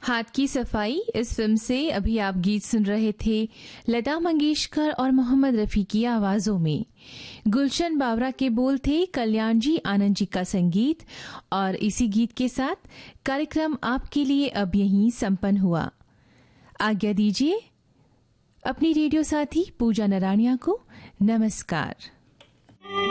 हाथ की सफाई इस फिल्म से अभी आप गीत सुन रहे थे लता मंगेशकर और मोहम्मद रफ़ी की आवाज़ों में। गुलशन बावरा के बोल थे, कल्याण जी आनंद जी का संगीत। और इसी गीत के साथ कार्यक्रम आपके लिए अब यहीं संपन्न हुआ। आज्ञा दीजिए अपनी रेडियो साथी पूजा नराणिया को। नमस्कार।